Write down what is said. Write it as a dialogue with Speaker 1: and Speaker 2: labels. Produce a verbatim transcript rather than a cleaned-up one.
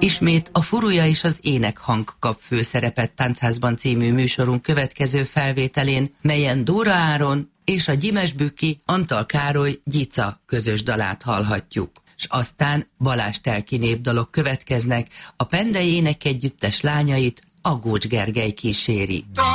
Speaker 1: Ismét a Furuja és az énekhang kap főszerepet Táncházban című műsorunk következő felvételén, melyen Dóra Áron és a Gyimesbükki Antal Károly Gyica közös dalát hallhatjuk. S aztán Balázs Telki népdalok következnek, a Pendei Énekegyüttes lányait Aggócs Gergely kíséri.